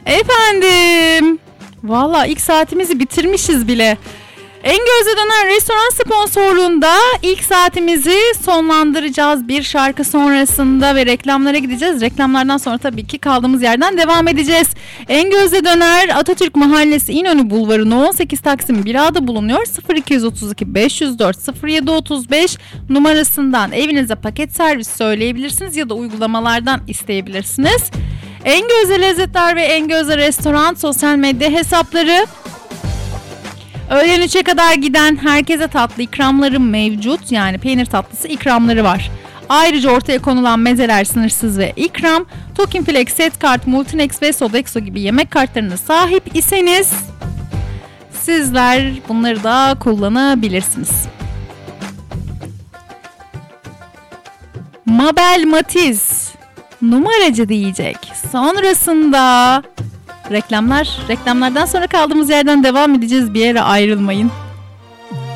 Efendim. Valla ilk saatimizi bitirmişiz bile. En Gözde Döner restoran sponsorluğunda ilk saatimizi sonlandıracağız. Bir şarkı sonrasında ve reklamlara gideceğiz. Reklamlardan sonra tabii ki kaldığımız yerden devam edeceğiz. En Gözde Döner Atatürk Mahallesi İnönü Bulvarı No 18 Taksim 1A'da bulunuyor. 0232 504 0735 numarasından evinize paket servis söyleyebilirsiniz ya da uygulamalardan isteyebilirsiniz. En Gözde Lezzetler ve En Gözde Restoran sosyal medya hesapları. Öğlen 3'e kadar giden herkese tatlı ikramları mevcut. Yani peynir tatlısı ikramları var. Ayrıca ortaya konulan mezeler sınırsız ve ikram. Tokin Flex, Set Kart, Multinex ve Sodexo gibi yemek kartlarına sahip iseniz sizler bunları da kullanabilirsiniz. Mabel Matiz numaracı diyecek. Sonrasında reklamlardan sonra kaldığımız yerden devam edeceğiz. Bir yere ayrılmayın.